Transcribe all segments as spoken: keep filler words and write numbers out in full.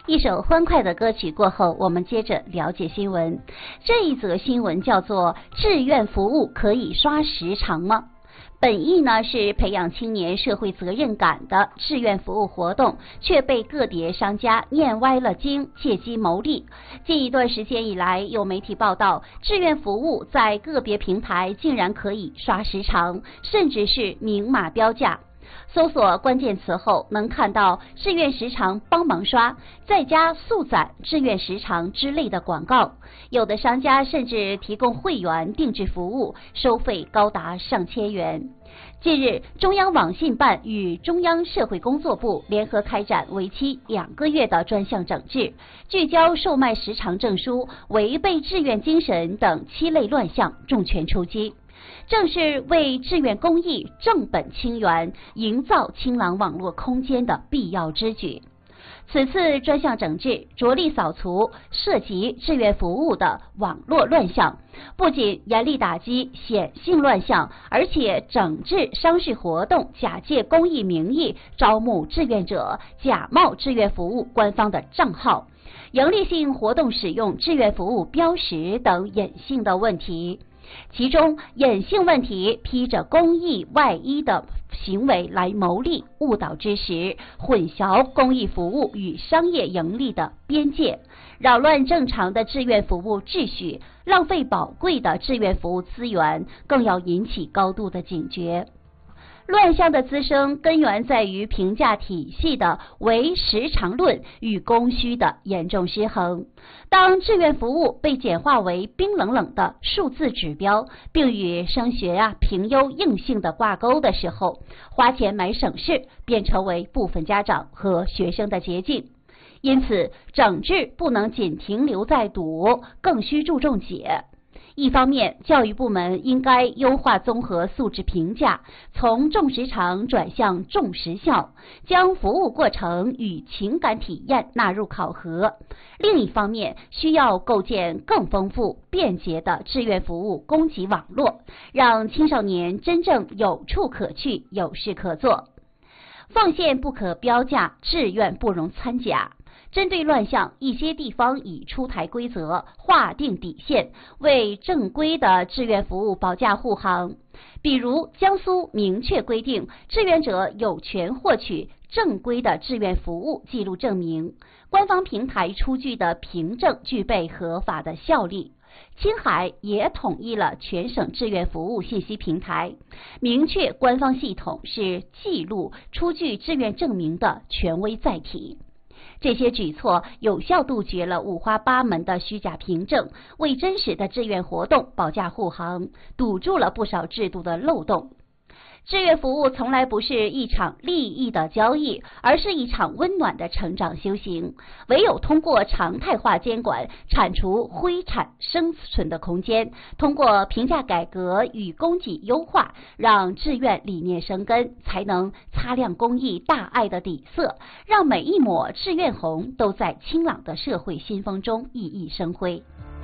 一首欢快的歌曲过后，我们接着了解新闻。这一则新闻叫做志愿服务可以刷时长吗？本意呢是培养青年社会责任感的志愿服务活动，却被个别商家念歪了经，借机牟利。近一段时间以来，有媒体报道，志愿服务在个别平台竟然可以刷时长，甚至是明码标价。搜索关键词后，能看到志愿时长帮忙刷，再加速载志愿时长之类的广告。有的商家甚至提供会员定制服务，收费高达上千元。近日，中央网信办与中央社会工作部联合开展为期两个月的专项整治，聚焦售卖时长证书、违背志愿精神等七类乱象，重拳出击。正是为志愿公益正本清源、营造清朗网络空间的必要之举。此次专项整治着力扫除涉及志愿服务的网络乱象，不仅严厉打击显性乱象，而且整治商事活动假借公益名义招募志愿者、假冒志愿服务官方的账号、营利性活动使用志愿服务标识等隐性的问题。其中隐性问题披着公益外衣的行为来牟利，误导之时，混淆公益服务与商业盈利的边界，扰乱正常的志愿服务秩序，浪费宝贵的志愿服务资源，更要引起高度的警觉。乱象的滋生根源在于评价体系的唯时长论与供需的严重失衡。当志愿服务被简化为冰冷冷的数字指标，并与升学啊、评优硬性的挂钩的时候，花钱买省事便成为部分家长和学生的捷径。因此，整治不能仅停留在堵，更需注重解。一方面，教育部门应该优化综合素质评价，从重时长转向重时效，将服务过程与情感体验纳入考核。另一方面，需要构建更丰富、便捷的志愿服务供给网络，让青少年真正有处可去、有事可做。奉献不可标价，志愿不容参假。针对乱象，一些地方已出台规则，划定底线，为正规的志愿服务保驾护航。比如，江苏明确规定，志愿者有权获取正规的志愿服务记录证明，官方平台出具的凭证具备合法的效力。青海也统一了全省志愿服务信息平台，明确官方系统是记录出具志愿证明的权威载体。这些举措有效杜绝了五花八门的虚假凭证，为真实的志愿活动保驾护航，堵住了不少制度的漏洞。志愿服务从来不是一场利益的交易，而是一场温暖的成长修行。唯有通过常态化监管，铲除灰产生存的空间，通过评价改革与供给优化，让志愿理念生根，才能擦亮公益大爱的底色，让每一抹志愿红都在清朗的社会新风中熠熠生辉。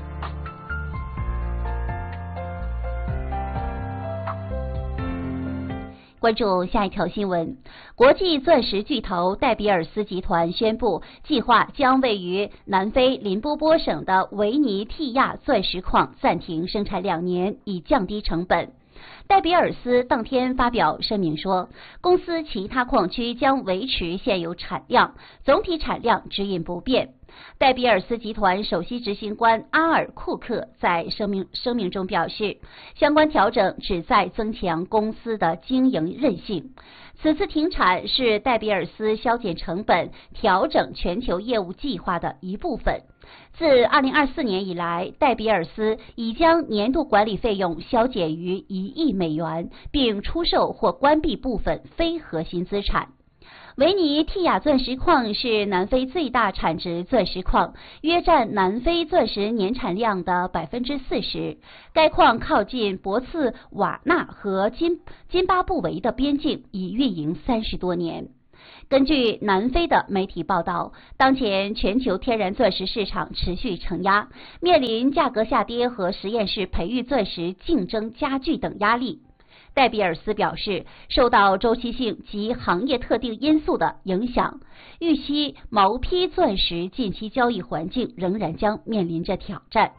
关注下一条新闻，国际钻石巨头戴比尔斯集团宣布，计划将位于南非林波波省的维尼蒂亚钻石矿暂停生产两年，以降低成本。戴比尔斯当天发表声明说，公司其他矿区将维持现有产量，总体产量指引不变。戴比尔斯集团首席执行官阿尔库克在声明声明中表示，相关调整旨在增强公司的经营韧性。此次停产是戴比尔斯削减成本、调整全球业务计划的一部分。自二零二四年以来，戴比尔斯已将年度管理费用削减于一亿美元，并出售或关闭部分非核心资产。维尼蒂亚钻石矿是南非最大产值钻石矿，约占南非钻石年产量的百分之四十。该矿靠近博茨瓦纳和津津巴布韦的边境，已运营三十多年。根据南非的媒体报道，当前全球天然钻石市场持续承压，面临价格下跌和实验室培育钻石竞争加剧等压力。 戴比尔斯表示，受到周期性及行业特定因素的影响，预期毛坯钻石近期交易环境仍然将面临着挑战。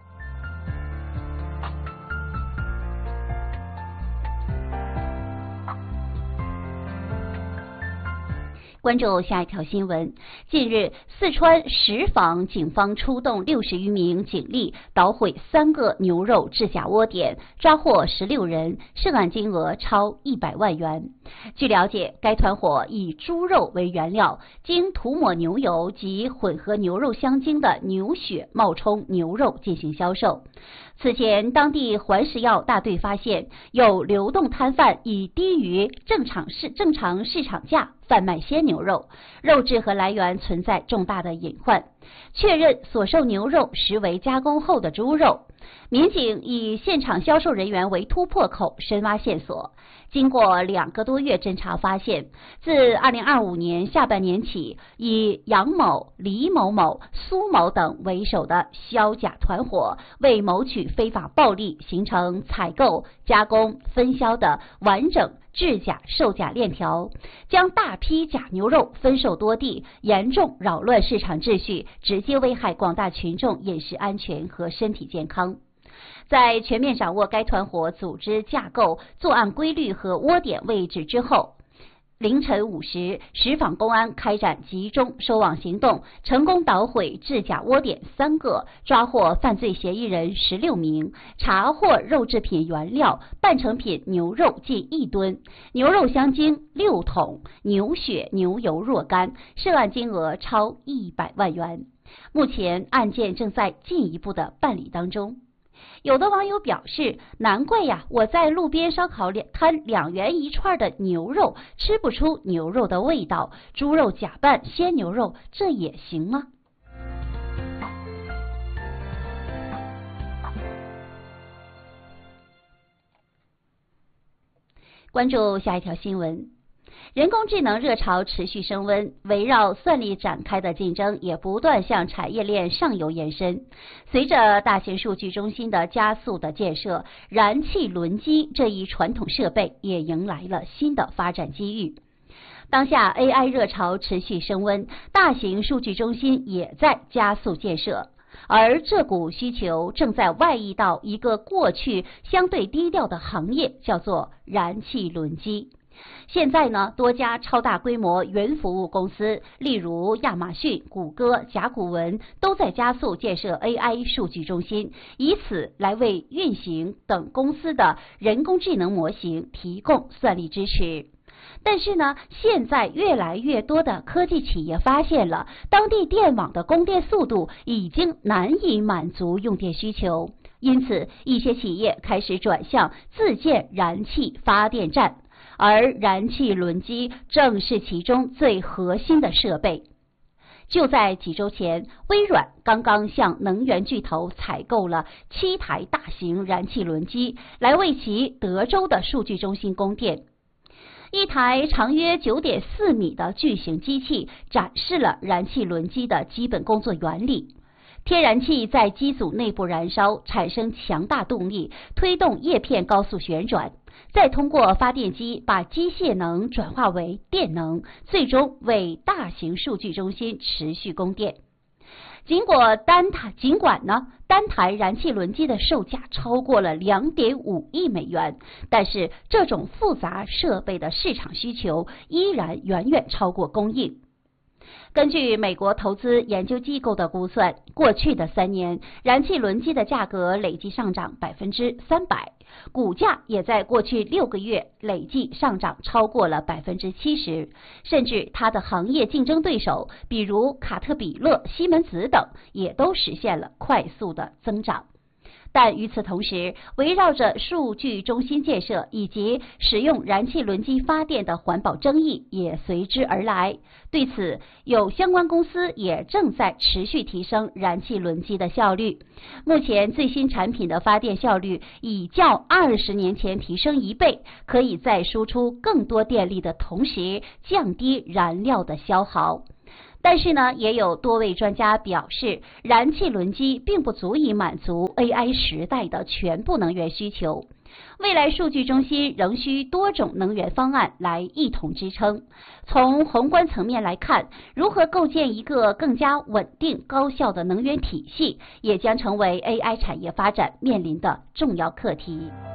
关注下一条新闻。近日，四川什坊警方出动六十余名警力，捣毁三个牛肉制假窝点，抓获十六人，涉案金额超一百万元。据了解，该团伙以猪肉为原料，经涂抹牛油及混合牛肉香精的牛血冒充牛肉进行销售。此前，当地环食药大队发现有流动摊贩以低于正常市正常市场价贩卖鲜牛肉，肉质和来源存在重大的隐患，确认所售牛肉实为加工后的猪肉。民警以现场销售人员为突破口，深挖线索。经过两个多月侦查，发现自二零二五年下半年起，以杨某、李某某、苏某等为首的销假团伙，为谋取非法暴利，形成采购、加工、分销的完整制假售假链条，将大批假牛肉分售多地，严重扰乱市场秩序，直接危害广大群众饮食安全和身体健康。在全面掌握该团伙组织架构、作案规律和窝点位置之后，凌晨五时，什坊公安开展集中收网行动，成功捣毁制假窝点三个，抓获犯罪嫌疑人十六名，查获肉制品原料半成品牛肉近一吨，牛肉香精六桶，牛血、牛油若干，涉案金额超一百万元。目前案件正在进一步的办理当中。有的网友表示，难怪呀，我在路边烧烤摊两元一串的牛肉吃不出牛肉的味道，猪肉假扮鲜牛肉，这也行吗？关注下一条新闻。人工智能热潮持续升温，围绕算力展开的竞争也不断向产业链上游延伸。随着大型数据中心的加速的建设，燃气轮机这一传统设备也迎来了新的发展机遇。当下 A I 热潮持续升温，大型数据中心也在加速建设。而这股需求正在外溢到一个过去相对低调的行业，叫做燃气轮机。现在呢，多家超大规模云服务公司，例如亚马逊、谷歌、甲骨文，都在加速建设 A I 数据中心，以此来为运行等公司的人工智能模型提供算力支持。但是呢，现在越来越多的科技企业发现了，当地电网的供电速度已经难以满足用电需求，因此一些企业开始转向自建燃气发电站。而燃气轮机正是其中最核心的设备。就在几周前，微软刚刚向能源巨头采购了七台大型燃气轮机，来为其德州的数据中心供电。一台长约 九点四米的巨型机器展示了燃气轮机的基本工作原理。天然气在机组内部燃烧，产生强大动力，推动叶片高速旋转，再通过发电机把机械能转化为电能，最终为大型数据中心持续供电。尽管单台尽管呢，单台燃气轮机的售价超过了 两点五亿美元，但是这种复杂设备的市场需求依然远远超过供应。根据美国投资研究机构的估算，过去的三年，燃气轮机的价格累计上涨百分之三百，股价也在过去六个月累计上涨超过了百分之七十，甚至它的行业竞争对手，比如卡特彼勒、西门子等，也都实现了快速的增长。但与此同时，围绕着数据中心建设以及使用燃气轮机发电的环保争议也随之而来。对此，有相关公司也正在持续提升燃气轮机的效率。目前最新产品的发电效率已较二十年前提升一倍，可以在输出更多电力的同时降低燃料的消耗。但是呢，也有多位专家表示，燃气轮机并不足以满足 A I 时代的全部能源需求。 未来数据中心仍需多种能源方案来一同支撑。从宏观层面来看，如何构建一个更加稳定高效的能源体系，也将成为 A I 产业发展面临的重要课题。